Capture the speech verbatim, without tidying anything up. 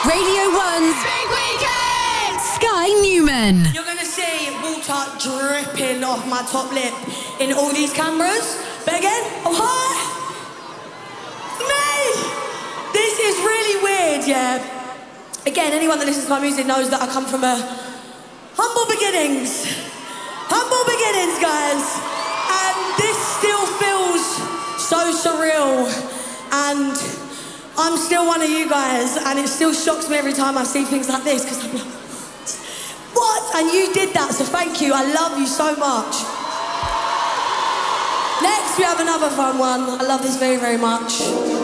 Radio one's Big Weekend! Sky Newman. You're going to see water dripping off my top lip in all these cameras. But again, oh hi! Me! This is really weird, yeah. Again, anyone that listens to my music knows that I come from a humble beginnings. Humble beginnings, guys. And this still feels so surreal. And I'm still one of you guys, and it still shocks me every time I see things like this, because I'm like, what? And you did that, so thank you. I love you so much. Next, we have another fun one. I love this very, very much.